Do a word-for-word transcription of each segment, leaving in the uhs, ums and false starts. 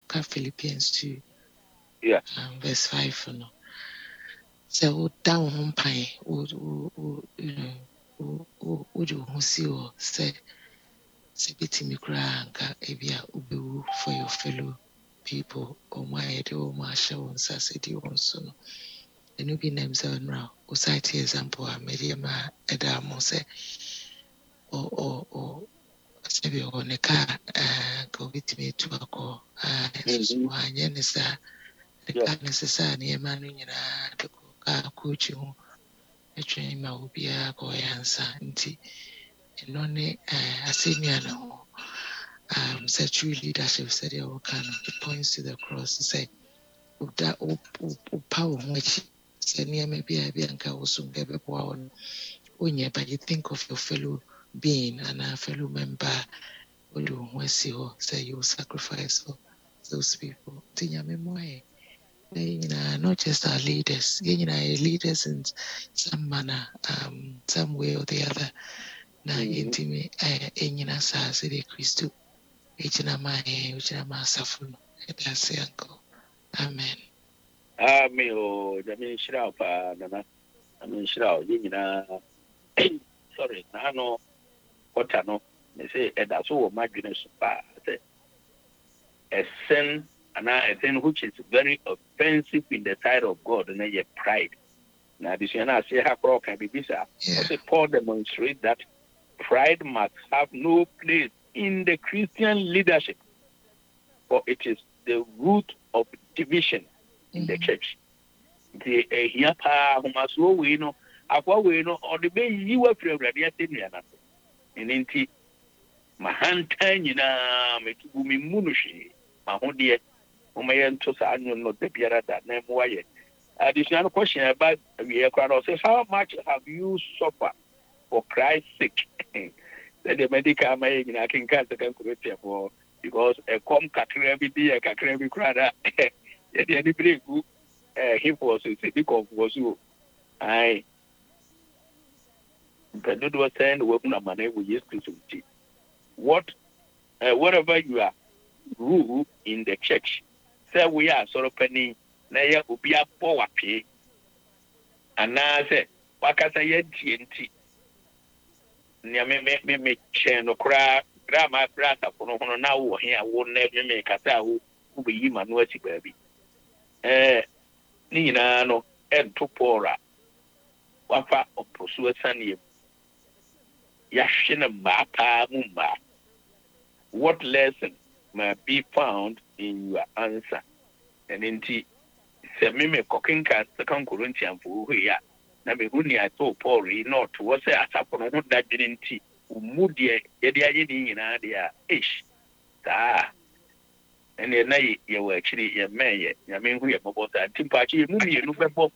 Philippians two, yeah. um, verse five. You know, so down home pine, would you know, would you see or say, say, bitty me crank, ebia ubu for your fellow people, or my head, or my show, and sassy also. And you be names on now, or cite example, I made him a edamo say, or, or, or, sɛbi ɔwɔ ne kaa ka obɛtumi atu akɔ nso so Mm-hmm. wanyɛ ne saa ne Yeah. kaa no sesaa nneɛma no nyinaa de kɔ kaa kookyi ho atwɛn ma obiara kɔɔyɛ ansa nti ɛno ne asɛnnua no ho um, sɛ true leadership sɛdeɛ wɔka no it points to the cross sɛ woda wopa wo ho akyi sɛ nneɛma bi a bi anka wo so nka ɛbɛboa wo no wonyɛ but you think of your fellow being anaa fellow member Olu mwesi ho say you sacrifice for those people. Tinyame mwae. You know, not just our leaders. You know, leaders in some manner, um, some way or the other. Na Mm-hmm. yintimi eh enyina sa se de Christo. Echina ma eh echina ma safuno. That's the uncle. Amen. Ah, me oh, the mean shroud, pa, nana. I mean shroud, you know. Sorry, I know what I know. They say, and that's all my goodness, pa. A sin, and a thing which is very offensive in the sight of God, and a pride. Now, this year, I say, how can be this? Yeah. Also, Paul demonstrates that pride must have no place in the Christian leadership, for it is the root of division in the Mm-hmm. church. The here pa who must go we know, akwa we know, or the way you were free already at the end. And indeed, my hand tiny na me to me munushi, my own dear, who may enter not the Pierre that name why. Additional question about we are crowd say, how much have you suffered for Christ's sake? The medical may in a king can't for because a com catrebi be a catrebi crowd. Anybody who he was a big of was you. I can do was saying the weapon of money we use to what uh, whatever you are rule in the church. Say we are sort of penny na ya obi abɔ wapee anaasɛ wakasa yɛ ntie nti nea me me me me kyɛn no koraa grama kora asafo no ho no na wowɔ he a wo na me me kasa a wo wobɛyi ma no akyi baabi ɛɛ ne nyinaa no ɛnto Paul a wafa ɔpo so asianeɛ mu yɛahwe no mmaa paa mu mmaa what lesson might be found in your answer and nti sɛ me me kɔkenka second Corinthians fo hɔ yi a na me hu nea ɛtoo Paul yi na ɔto sɛ asafo no ho dadwene nti mu deɛ yɛde ayɛ ne nyinaa deɛ a ish saa ɛnneɛ na yɛwɔ akyiri yɛmmɛn yɛ nyame hu yɛ mmɔbɔ saa nti mpaakye yɛ mu mmienu bɛbɔ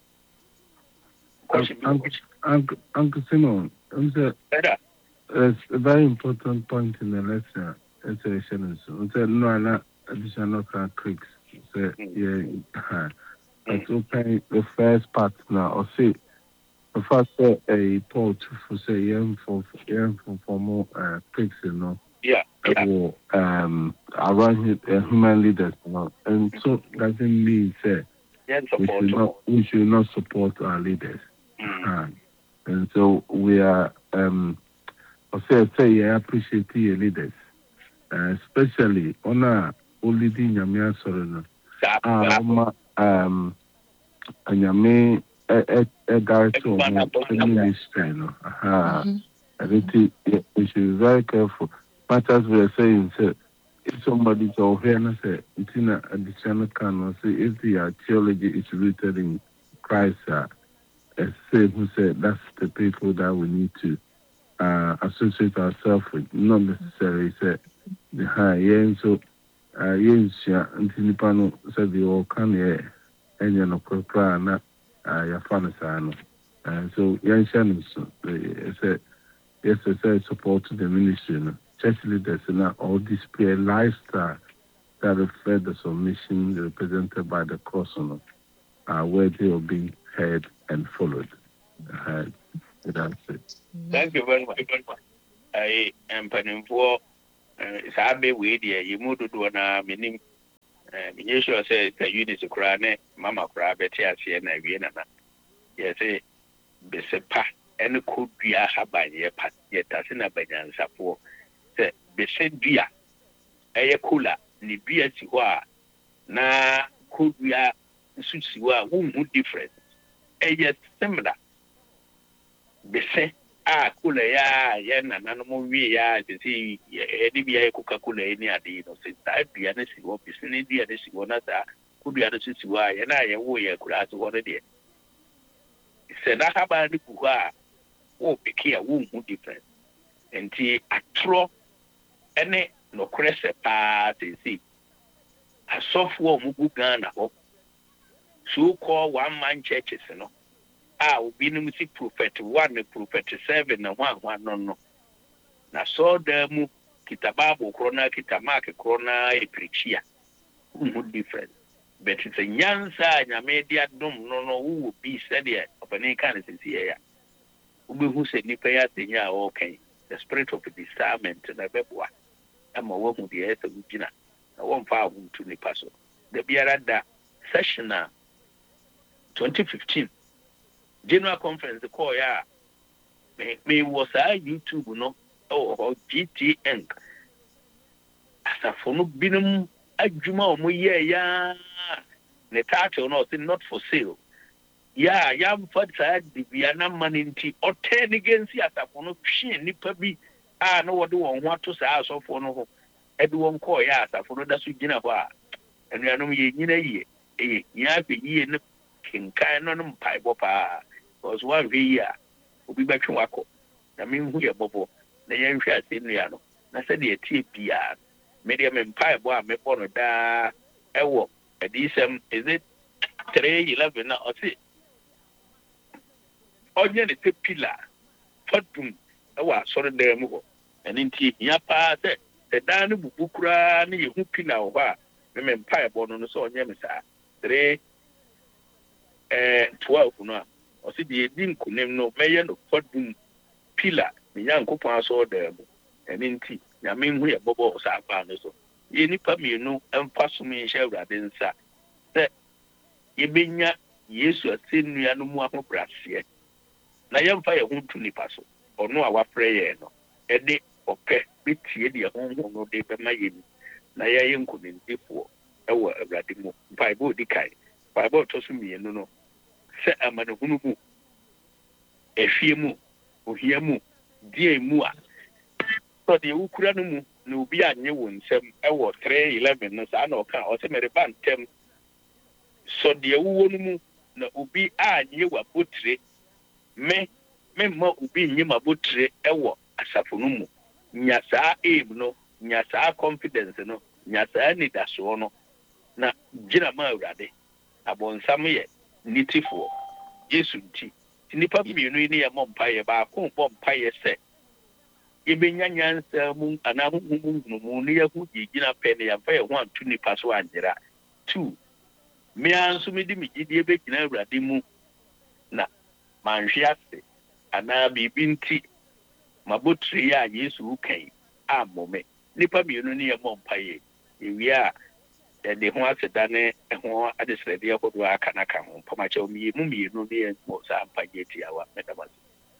Uncle Simon, it's a very important point in the lesson. It's a sentence. No, no additional critics. So, yeah, but open the first part now, or say, the first a Paul to say, young for young for more uh, critics, you know. Yeah. Or, um, around uh, human leaders, you know. And so, doesn't mean, say, we should not, we should not support our leaders. Mm. And so we are, um, I say, say, I appreciate your leaders, uh, especially on a leading Yamia Sorona. Ah, um, and Yame, a director of ministry, no. Aha. I think we should be very careful. But as we are saying, sir, if somebody's awareness, it's in a additional canon, say, if the theology is rooted in Christ, uh, say who said that's the people that we need to uh, associate ourselves with, not necessarily say the high yeah, so uh yes yeah Antinipano said the all can yeah and you know na uh your fan and so young Shannon said yes I said support to the ministry no? Church leaders now all display lifestyle that reflect the submission represented by the cross on uh, where they are being heard and followed. Uh, that's it. Thank you very much. I am planning for Sabe Wadia, you moved to an meaning Eh, me sure say the unit kura ne mama kura beti ase na wie na na. Ye say besepa ene kodua haban ye pat ye tase na banyansafo. Say besedua eye kula ni bia si ho a na kodua nso si ho a wo different. Eye similar. Bese a kula ya ye na na no wie ya tisi e di bia kuka kula ni ade no se ta bia na si ho bese ne dia na si ho na ta kodua na si si ho a ye na ye wo ye kula so ho ne de se na haba ni ku a wo peke a wo hu different enti atro ene no krese pa tisi asofo mu gu Ghana ho so call one man churches no ah obi no si prophet one prophet seven na one one no no na so da mu kitababu krona kitamake krona e preachia hu different but it's a nyansa nya media dum no no wo bi said there opani kan sisi ya ube hu se nipa ya tenya okay the spirit of discernment na beboa ama wo hu de esa gina na wo mfa hu tu nipa so the biara da session na twenty fifteen general conference call ya me me was a YouTube no oh G T N asafo no binum adwuma o mo ye ya ne title no say not for sale ya ya mfatsa di bia na maninti oten against asafo no hwe nipa bi a no wode won ho ato sa asofo no ho ede won call ya asafo no da so gina ho a enuanom ye nyina yie eh nya pe yie ne kinkan no no mpai bo pa because one hwe ya obi betwe wako na me hu ye bobo na ye hwe ase nua no na se de etie bia media me mpai bo a me bo no da ewo edisem is it three eleven na o si onye ne te pillar fadum ewa soro da mu ho ene nti ya pa se se da ne bubu kura ne ye hu pillar ho a me me mpai bo no no so onye me sa three eh twelve no o si de din kunem no meye no fadum pillar me yankopon so da mu ene nti ya me hu ye bobo sa pa no so ye nipa me no emfa so me hye awrade nsa se ye benya Yesu asennua no mu ahobrase na yemfa ye hu tu nipa so ono a wafre ye no ede ope betie de ho ho no de be ma ye ni na ye ye nkonindefo ewo awrade mu bible di kai bible to so mi no no se amane hunu mu ehwie mu ohia mu die mu a so de ukura no mu na obi anye wo nsem ewo three eleven no sa na oka o se mere bantem so de wuwo no mu na obi anye wa botire me me ma obi nye ma botire ewo asafo no mu nya saa aim no nya saa confidence no nya saa ni daso no na gina ma awrade abonsam ye nitifo Yesu nti nipa bi no ni ye mompaye ba ko mompaye se ibenya nyansa mu ana hu mu mu ni ya hu gina pe ne ya fa ye ho antu nipa so anjira two me anso me di me gidie be gina awrade mu na manhwe ase ana bibi nti mabotri ya Yesu kai amome nipa bi no ni ye mompaye ewia de ho asedane ho adesrede akodo aka na ka ho pamacha omiye mu mienu ne mo sa ampanye tiawa medamase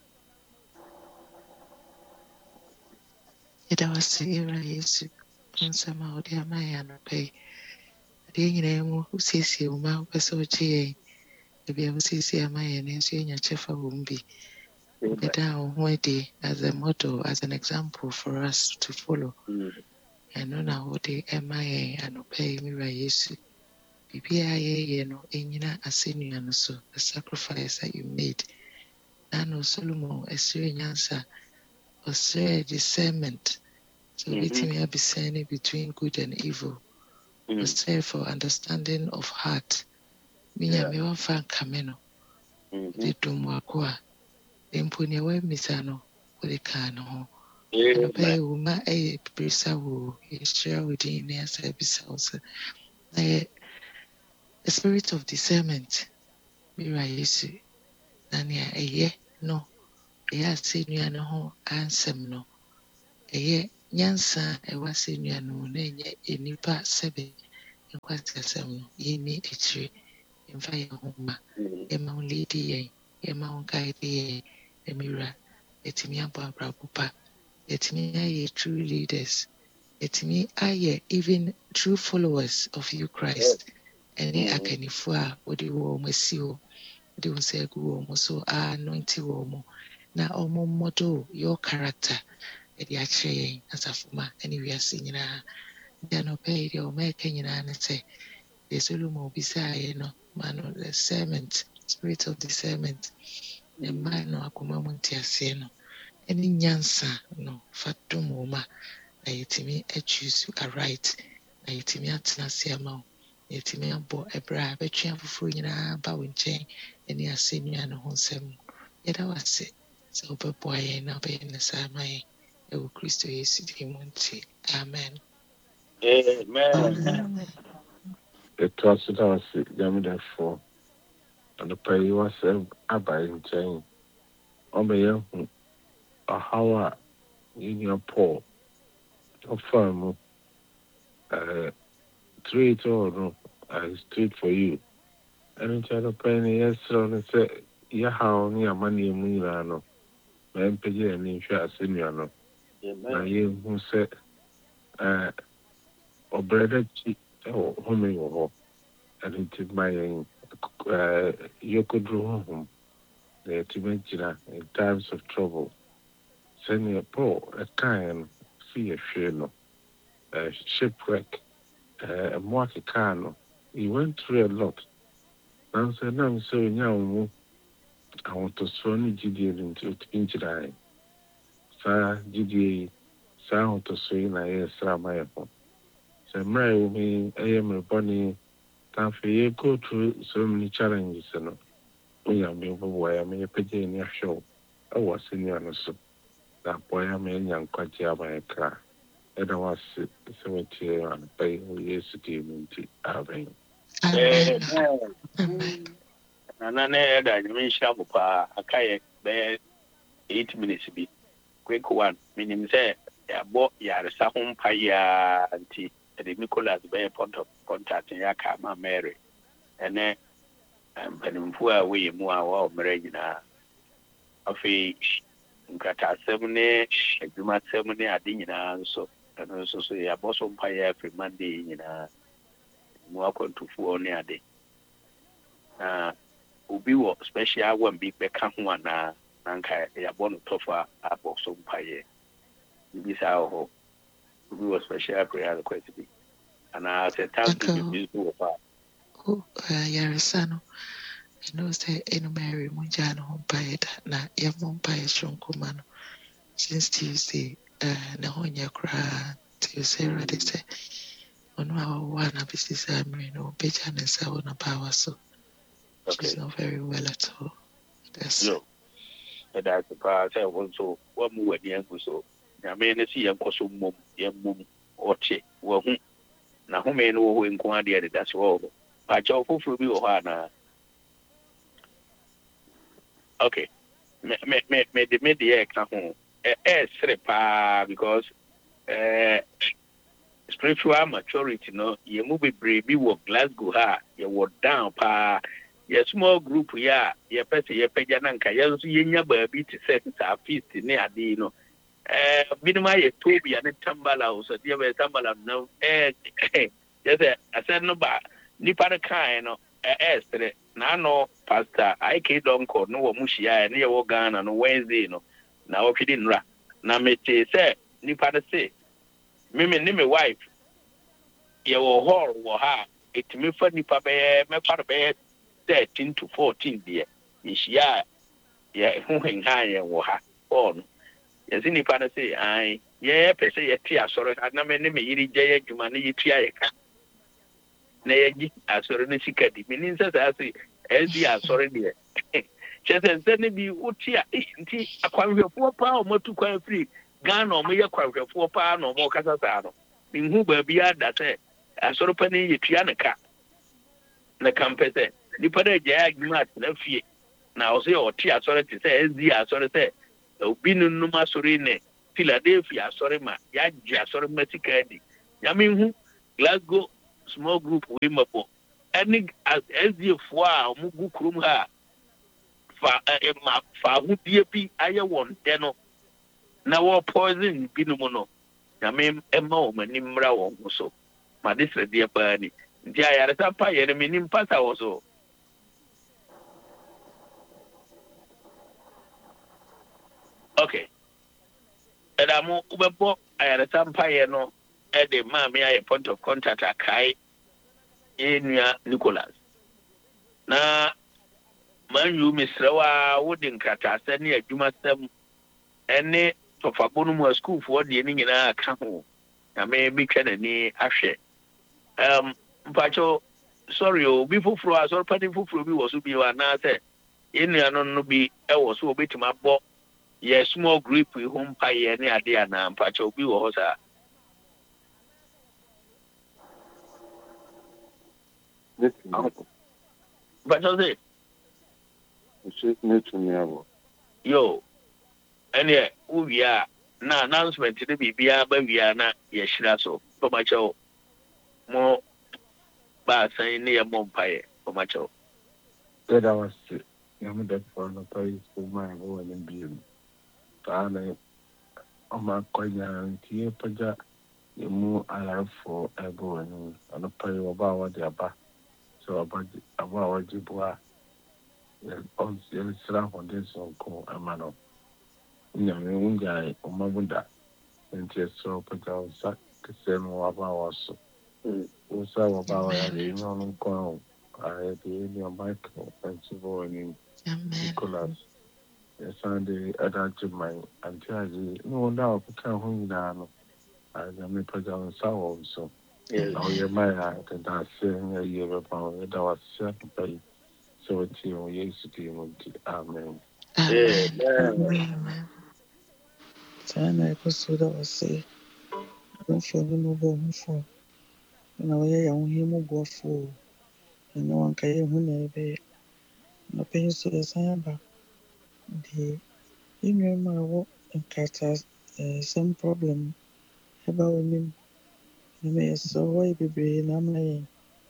Ida wasi ira Yesu nsama odi amaya no pay ade nyina mu usiesie uma pese ochi ebi usiesie amaya ne nso nya chefa wumbi beda ho ade as a model, as an example for us to follow. And no na odi amaya anope mira Yesu bibia ye no enyina asennua no so the sacrifice that you made nano Solomon esire nyansa osire discernment. So between mm-hmm. discerning between good and evil. Mm-hmm. Osire for understanding of heart. Minya me wanfa kameno. De dumwakwa. De mpone we misano ode kana ho. Ano pa e uma e brisa wo share within ne asa bisa also. Na the spirit of discernment. Mira Yesu. Na nia eye no. Eya se nua no ho ansem no. Eye nyansa ewa se nua no na enye enipa sebe nkwasasɛm no yɛni akyire yɛmfa yɛn ho ma yɛma wo leadi yɛn yɛma wo guide yɛn ɛmira yɛtumi abɔ abrabɔ pa yɛtumi ayɛ true leaders yɛtumi ayɛ even true followers of you Christ ɛne akanifoɔ a wode wɔ wɔn asi hɔ wode wo nsa agu wɔ wɔn so a anointi wɔ wɔn na ɔmo model your character ɛde akyerɛ yɛn asafoma ɛne wiase nyinaa nti anɔpɛ yi deɛ ɔma ɛka nyinaa ne sɛ deɛ Solomon bisaeɛ no ma no discernment spirit of discernment ne mma no akoma mu nteaseɛ no ɛne nyansa no fa dom wɔ ma na yɛtumi achoose aright na yɛtumi atena ase ama wo na yɛtumi abɔ ɛberɛ a bɛtwea foforɔ nyinaa ba wo nkyɛn ɛne asɛnnua no ho nsɛm mu yɛda wo ase sɛ wobɛboa yɛn na wobɛyɛ ne saa ma yɛn ɛwɔ Kristo Yesu din mu nti amen. Amen. It was it was Yamidafo and the pay was a by in chain. On the a how in your paw of firm uh treat or I street for you. And it's a penny yes on say ya how near money Milano. Man pay and insurance in your na you who said uh or breaded cheap or homing or and it is my uh you could do home the to in times of trouble. Send your poor a kind see a shame a shipwreck a market car. He went through a lot. Now said no so now I want to swing G D into Injury. Sir G D sound to swing I saw my phone. So marry me I am a bunny time for you go through so many challenges and we are being away I may pay in your show. I was in your so that boy I mean young quite my car. And I was seventy and pay years to give me to having. Amen. Nana ne da nyame hia mo pa akaye be eight minutes bi quick one meaning say ya bo ya resa ho mpa ya anti the Nicholas be point of contact ya ka ma Mary ene mpanimfo a we mu a wa omere nyina afi nkata asem ne adwuma asem ne ade nyina nso eno nso so ya bo so mpa ya every Monday nyina mu akontufu ne ade ah Ubi wo special one big beka ho ana nanka ya bono tofa aboso mpaye bibi sa ho ubi wo special prayer request bi ana se thank you bi do fa oh yaresano no say eno Mary munjano ho mpaye na ya mo mpaye shonkoma no since Tuesday uh na ho nya kra Tuesday ready say ono awo na business amri no beja na sa wona power so. Okay. She's not very well at all. That's no. And that's the part I want to one more at the end so. I mean, see a cosum mum, young mum, or chick, well, now who may know who inquired that's all. But your food will be Ohana. Okay. Made the media come home. Eh, strepa because uh, spiritual maturity, no, you move a brave, you walk Glasgow, ha, you walk down, pa. Your small group, yeah, your petty, your pejananka, your yenya baby to set a feast near the no. Eh, Binamaya Toby and Tambala, so dear Tambala, no, eh, yes, I said no, but Nipana kind of eh, Nano, Pastor, I kid don't call no Mushia, near Wogana, no Wednesday, no. Now, if you didn't rap, now me say, Nipana say, Mimi, Nimi wife, your hall will have it me for Nipa Bear, my father bear. thirteen to fourteen dear. Is ya, ya, who hang high and waha on. Yes, in the say, I, yeah, per se, a tear, sorry, I never name me, Jay, you money, Tiaka. Nay, I saw any secret, means as I say, as you are sorry, dear. Just as then be Utia, a quite four pound, more to quite free, gun or me a quite four pound or more Casasano. In who will be at that, I saw a penny, Tianaka. The campus. Nipa de jaya agreement na fie na o se o ti asore ti se ezi asore se obi nunu ma sore ne Philadelphia asore ma ya ji asore ma sika di ya me hu Glasgow small group we mabo any as the four mu gu kurum ha fa e ma fa hu die bi aye won de no na wo poison bi no mo no na me emma o mani mra wo so ma this de pa ni nti ayare ta pa ye me nim pasa wo so okay era mo ubebo ayare ta pa ye no e de ma me aye point of contact akai enua Nicholas na manyu misrawa wodin kratase ne adwuma sam ene tofabonu mu school for de ni nyina aka ho na me bi twɛ n'ani ahwɛ um mpacho sorry o bi foforo a sorry party foforo bi wɔ so bi wa na sɛ enua no no bi ɛwɔ so obetima bɔ ye small group ho mpa ye ne ade ana mpacho bi wɔ hɔ sa mpacho se yo ene uwia na announcement ne bibia ba wia na ye hyira so mpacho mo ba san ne ye mo mpae mpacho that I was I'm that for no place for my go and be tane o ma konya tie paja mu ala for ego and on pay oba wa de aba so aba aba wa jibwa on the sra on this on ko amano nya me unja o ma bunda ntie so paja sa kese mo aba wa so o sa oba wa ya ni no ko I did your Michael and Chivoni Nicholas. Yes, and the other Jimmy and Tiazi. No, now, because who now, I am a president so. Now, you're my aunt, and I saying a year about it. I was certain by seventeen years ago. Amen. Amen. Sana kusura wase. Abafo no mo bo hufo. Na oye ya unhi mo gofo. Na wanka ye hu na ebe. Na pe so esan ba. De inwe ma wo nkata some problem. Eba onim. Na me so wo bebre na ma ye.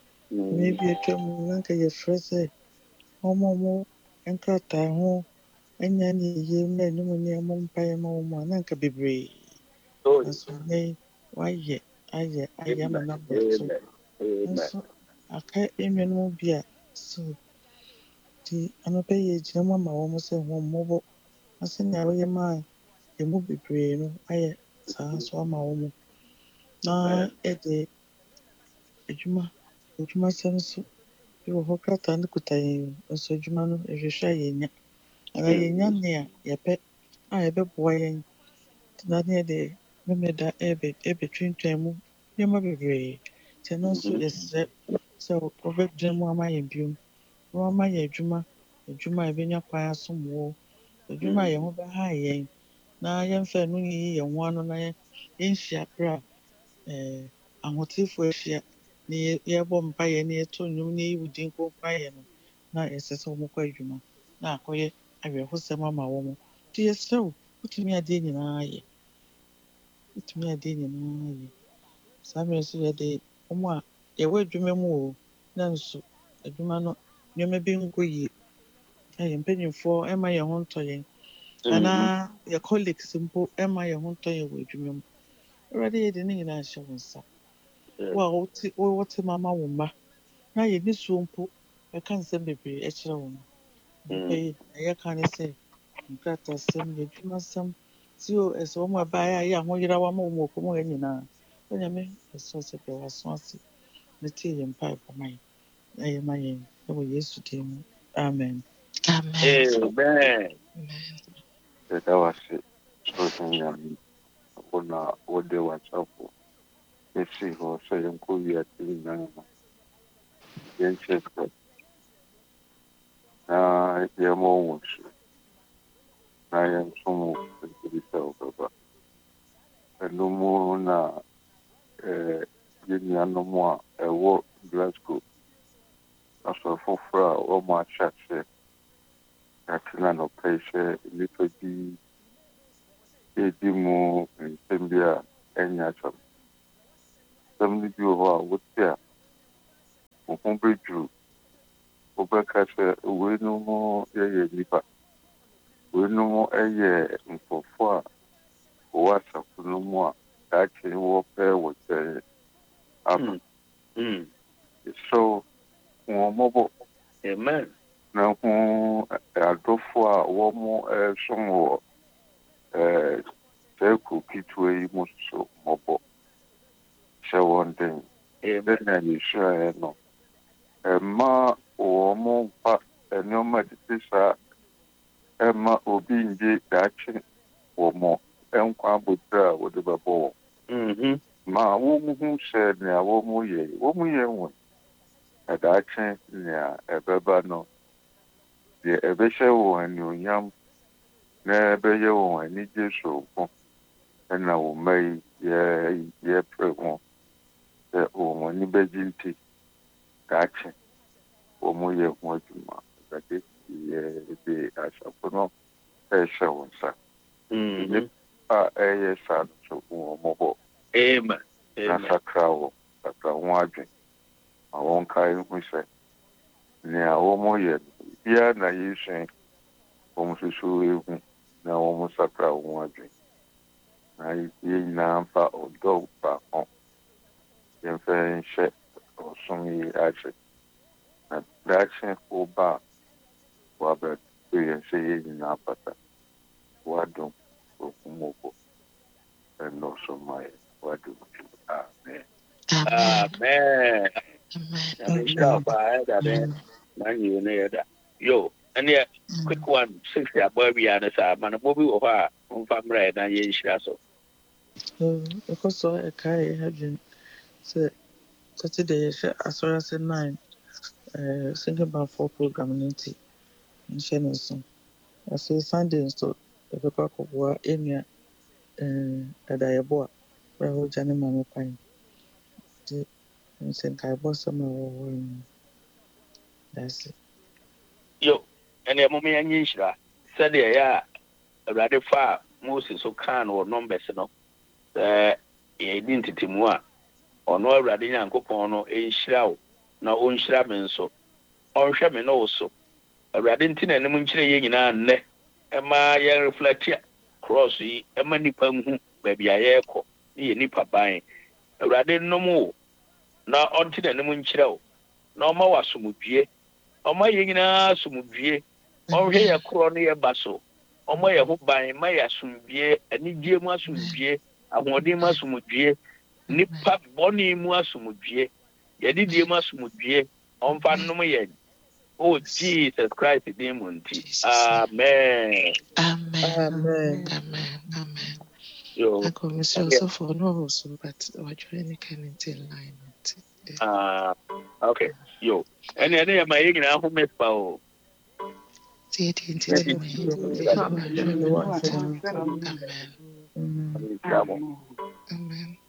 Maybe atwam nanka ye frese. Omo mo nkata ho anya ne ye mma no mu ne mo mpae ma wo mo nanka bebre. Nso ne wayɛ ayɛ ayɛ ama no abɔ so nso aka enwene mu bi a so nti anɔpa yi yɛgyina mu ama wɔn sɛ wɔn mmɔbɔ na sɛnea wɔyɛ maa emu bebree no ayɛ saa nso ama wɔn na yɛde adwuma adwumasɛm nso bi wɔ hɔ krataa no kuta yɛn nso adwuma no yɛhwehwɛ a yɛnya anaa yɛnya nea yɛpɛ a yɛbɛboa yɛn na ne yɛde memeda ɛbɛ ɛbɛtwintwan mu nneɛma bebree nti ɛno nso yɛsrɛ sɛ wɔbɛgyina mu ama yɛn bio na wɔama yɛn adwuma adwuma a yɛbɛnya kwan asom wo adwuma a yɛn ho bɛha yɛn na yɛmfa ɛno nyiyi yɛn ho ano na yɛn yɛnhyia bere a ɛɛ ahotefoɔ ahyia na yɛ yɛbɔ mpaeɛ na yɛto nnwom na yɛyi wo din nkonkron no na yɛsɛ sɛ wɔkɔ adwuma na akɔyɛ awerɛhosɛm ama wɔn nti yɛsrɛ wo wotumi adeɛ nyinaa yɛ wotumi adeɛ nyinaa yɛ saa mmerɛ nso yɛde wɔn a yɛwɔ adwuma mu o na nso adwuma no nneɛma bi nkɔ yie na yɛn mpanyinfoɔ ɛma yɛn ho ntɔ yɛn anaa yɛ colleagues mpo ɛma yɛn ho ntɔ yɛn wɔ adwuma mu awurade yɛde ne nyinaa hyɛ wo nsa wo a wote wote mu ama wo mma na yɛ nisuo mpo ɛka nsɛm bebree ɛkyerɛ wo no nnipa yi ɛyɛ ka ne sɛ nkrataasɛm yɛ adwumasɛm tí o ɛsɛ wɔn a ɛbaeɛ a ɛyɛ ahoyeraw ama wɔn wɔ kurom ha nyinaa onyame ɛsɛ sɛ bɛ w'aso ase na tie yɛn mpaebɔ ma yɛn na yɛ ma yɛn ɛwɔ yesu din mu amen. Amen. That was it. So, young, when I would do what's up. Let's see who say you could be at the name. Yes, yes, good. Ah, you're more. I am some to be so over. And no more na eh you no more a work Glasgow. After for fra or my chat say that no place little di e di mo in Zambia and yacham. Some of you are what there who be true. Obekasa, we no more a lipa. We no more a year for four. What's up no more? Actually, warfare was a so mobile. Amen. Now, I do for one more some uh, circle kitway most so mobile. So one thing, then I sure no. Ma or more part and no matter this Emma will be in the action or more. And Quabudra would have a ball. Ma woman who said near Womuye, Womuye, at action near a babano. The Ebesha and you yam, never you and need you so. And I will make ye, ye, pre one. The woman in Beijing tea. Action. Womuye, what you ma. That is the Ashapono. Esha wonsa. Mhm. Ah, eh, yes, so mobile. Amen. Nasa krawo, sakra wadwe. Ma won kai hu se. Ne a wo mo ye. Bia na yishen. Wo mo susu ehu na wo mo sakra wadwe. Na ye na mfa odo pa on. Ye mfa nhye osumi ache. Na dache ko ba wa ba ye se ye na pata. Wa do ko mo ko. And also my what do you amen. Amen. Amen. Amen. Yo, and yeah, quick one, six ya boy be honest, man, a movie of her on family and ye so. Because I carry having say Saturday, as well as nine, uh, thinking about four program in it in Shenison. I say Sunday, so the paper of war, Emia, uh, a diaboa, Rahul Johnny Mamma Pine. Saint I bought some. That's it. Yo, and a mommy and Yishra said, yeah, a rather far Moses who can or numbers, no, the identity more, or no Radina Copono, a shroud, no own shrabin so, or shaman also. A radintin and Munchre in our neck, and my young reflect crossy, a many pung, baby, I echo, ye nipper buying. A radin no more, now until the Munchro, no more sumupie. Ọmọ yẹn nyinaa sumudie ọhwẹ yẹ koro ne yẹ ba so ọmọ yẹ ho ban ma yẹ asumdie anigye mu asumdie ahoɔden mu asumdie nipa bɔne mu asumdie yɛdidie mu asumdie ɔmfa nnom yɛn oh Jesus Christ din mu nti amen amen amen amen yo I go miss you so for no also but what you any can in line ah okay yo and then I my nyinaa ho mepa o see it into me amen amen amen